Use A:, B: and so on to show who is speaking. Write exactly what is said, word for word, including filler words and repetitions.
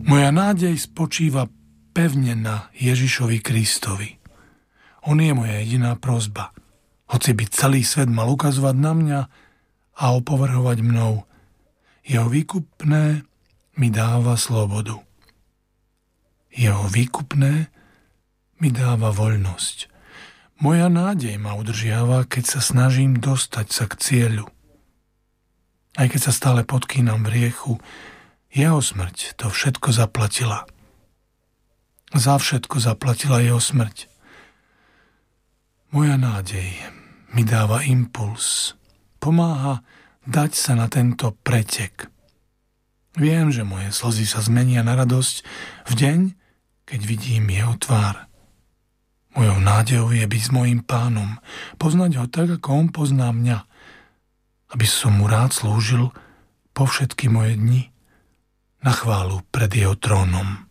A: Moja nádej spočíva pevne na Ježišovi Kristovi. On je moja jediná prosba. Hoci by celý svet mal ukazovať na mňa a opovrhovať mnou, jeho výkupné mi dáva slobodu. Jeho výkupné mi dáva voľnosť. Moja nádej ma udržiava, keď sa snažím dostať sa k cieľu. Aj keď sa stále podkýnam v hriechu, jeho smrť to všetko zaplatila. Za všetko zaplatila jeho smrť. Moja nádej mi dáva impuls, pomáha dať sa na tento pretek. Viem, že moje slzy sa zmenia na radosť v deň, keď vidím jeho tvár. Mojou nádejou je byť s mojím Pánom, poznať ho tak, ako on pozná mňa, aby som mu rád slúžil po všetky moje dni na chválu pred jeho trónom.